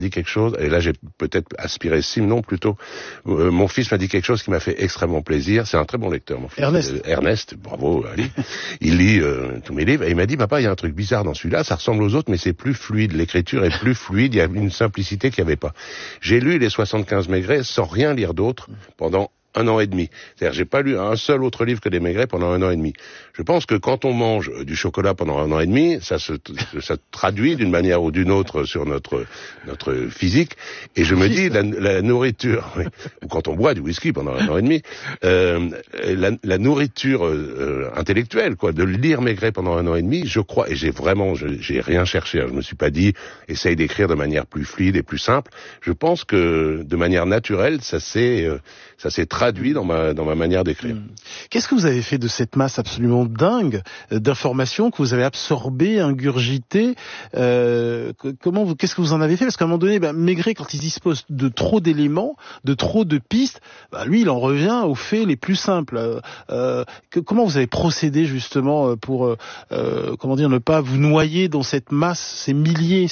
dit quelque chose, et là j'ai peut-être aspiré Simon plutôt. Mon fils m'a dit quelque chose qui m'a fait extrêmement plaisir. C'est un très bon lecteur, mon fils. Ernest, bravo Ali. Il lit tous mes livres et il m'a dit, papa, il y a un truc bizarre dans celui-là, ça ressemble aux autres, mais c'est plus fluide. L'écriture est plus fluide, il y a une simplicité qu'il n'y avait pas. J'ai lu les 75 Maigret sans rien lire d'autre pendant 1 an et demi. C'est-à-dire, j'ai pas lu un seul autre livre que des Maigret pendant 1 an et demi. Je pense que quand on mange du chocolat pendant 1 an et demi, ça traduit d'une manière ou d'une autre sur notre physique. Et je me dis, la nourriture, oui, ou quand on boit du whisky pendant 1 an et demi, la nourriture intellectuelle, quoi, de lire Maigret pendant 1 an et demi, je crois, et j'ai rien cherché. Je me suis pas dit, essaye d'écrire de manière plus fluide et plus simple. Je pense que de manière naturelle, ça s'est traduit dans ma manière d'écrire. Qu'est-ce que vous avez fait de cette masse absolument dingue d'informations que vous avez absorbées, ingurgitées? Qu'est-ce que vous en avez fait? Parce qu'à un moment donné, Maigret, quand il dispose de trop d'éléments, de trop de pistes, lui, il en revient aux faits les plus simples. Comment vous avez procédé justement pour, ne pas vous noyer dans cette masse, ces milliers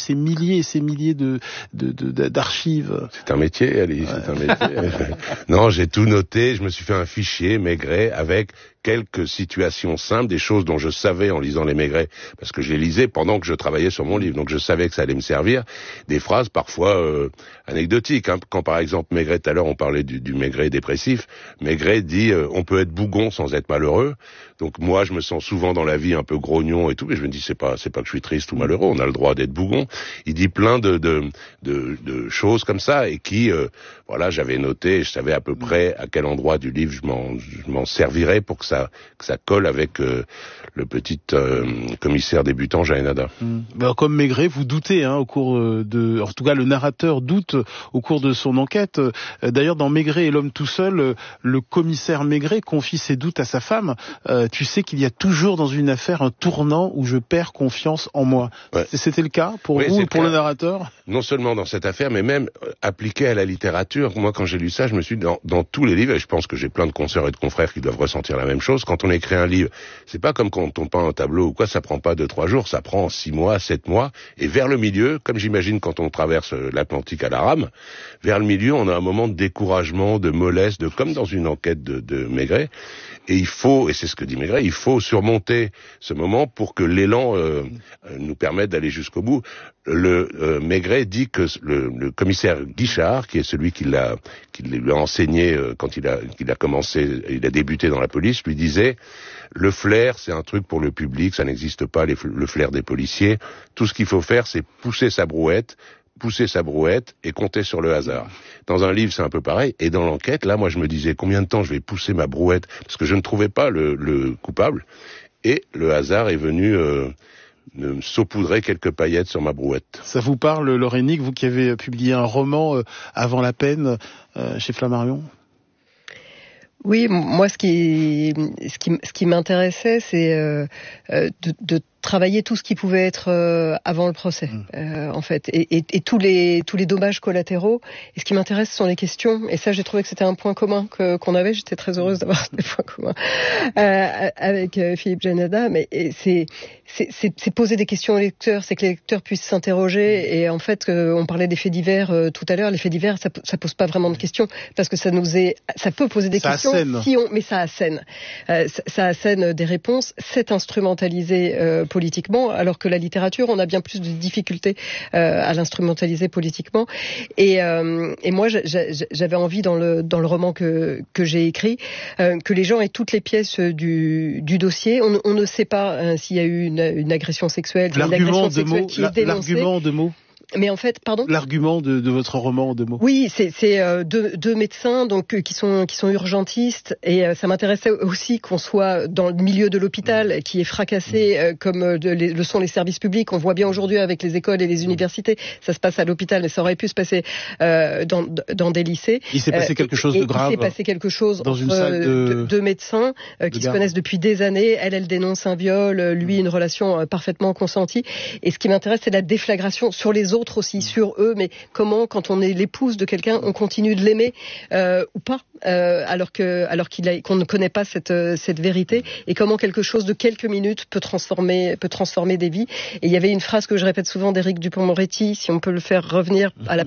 d'archives? C'est un métier, Ali, c'est un métier. Non, j'ai tout noté, je me suis fait un fichier Maigret avec quelques situations simples, des choses dont je savais en lisant les Maigret, parce que je les lisais pendant que je travaillais sur mon livre, donc je savais que ça allait me servir, des phrases parfois anecdotiques. Quand par exemple Maigret, tout à l'heure on parlait du Maigret dépressif, Maigret dit on peut être bougon sans être malheureux. Donc moi je me sens souvent dans la vie un peu grognon et tout, mais je me dis c'est pas que je suis triste ou malheureux, on a le droit d'être bougon. Il dit plein de choses comme ça et qui j'avais noté, je savais à peu près à quel endroit du livre je m'en servirais pour que ça colle avec le petit commissaire débutant Jaénada. Comme Maigret, vous doutez au cours en tout cas le narrateur doute au cours de son enquête. D'ailleurs dans Maigret et l'homme tout seul, le commissaire Maigret confie ses doutes à sa femme. Tu sais qu'il y a toujours dans une affaire un tournant où je perds confiance en moi. Ouais. C'était le cas pour vous et pour le narrateur? Non seulement dans cette affaire, mais même appliqué à la littérature. Moi, quand j'ai lu ça, je me suis dit, dans tous les livres, et je pense que j'ai plein de consoeurs et de confrères qui doivent ressentir la même chose, quand on écrit un livre, c'est pas comme quand on peint un tableau ou quoi, ça prend pas 2-3 jours, ça prend 6 mois, 7 mois, et vers le milieu, comme j'imagine quand on traverse l'Atlantique à la rame, vers le milieu, on a un moment de découragement, de mollesse, comme dans une enquête de Maigret, et il faut, et c'est ce que dit Maigret, il faut surmonter ce moment pour que l'élan nous permette d'aller jusqu'au bout. Maigret dit que le commissaire Guichard, qui est celui qui lui a enseigné quand il a commencé, il a débuté dans la police, lui disait le flair, c'est un truc pour le public, ça n'existe pas, le flair des policiers. Tout ce qu'il faut faire, c'est pousser sa brouette et compter sur le hasard. Dans un livre, c'est un peu pareil. Et dans l'enquête, là, moi, je me disais combien de temps je vais pousser ma brouette, parce que je ne trouvais pas le coupable. Et le hasard est venu me saupoudrer quelques paillettes sur ma brouette. Ça vous parle, Laurenic, vous qui avez publié un roman avant la peine chez Flammarion? Oui, moi, ce qui m'intéressait, c'est de travailler tout ce qui pouvait être avant le procès, en fait, et tous les dommages collatéraux. Et ce qui m'intéresse, ce sont les questions. Et ça, j'ai trouvé que c'était un point commun qu'on avait. J'étais très heureuse d'avoir des points communs avec Philippe Jaénada. Mais c'est poser des questions aux lecteurs, c'est que les lecteurs puissent s'interroger. Et en fait, on parlait des faits divers tout à l'heure. Les faits divers, ça pose pas vraiment de questions parce que ça peut poser des questions. Mais ça assène. Ça assène des réponses. C'est instrumentalisé politiquement, alors que la littérature, on a bien plus de difficultés à l'instrumentaliser politiquement. Et moi, j'avais envie dans le roman que j'ai écrit que les gens aient toutes les pièces du dossier. On ne sait pas s'il y a eu une agression sexuelle, une agression sexuelle qui est dénoncée. L'argument de mots. Mais en fait, pardon. L'argument de votre roman en 2 mots. Oui, c'est deux médecins donc qui sont urgentistes et ça m'intéressait aussi qu'on soit dans le milieu de l'hôpital qui est fracassé comme le sont les services publics. On voit bien aujourd'hui avec les écoles et les universités, ça se passe à l'hôpital, mais ça aurait pu se passer dans des lycées. Il s'est passé quelque chose de grave. Il s'est passé quelque chose dans une salle de deux médecins qui se connaissent depuis des années. Elle dénonce un viol, lui une relation parfaitement consentie. Et ce qui m'intéresse, c'est la déflagration sur les autres aussi, sur eux, mais comment, quand on est l'épouse de quelqu'un, on continue de l'aimer ou pas, alors qu'on ne connaît pas cette vérité, et comment quelque chose de quelques minutes peut transformer des vies. Et il y avait une phrase que je répète souvent d'Éric Dupond-Moretti, si on peut le faire revenir à la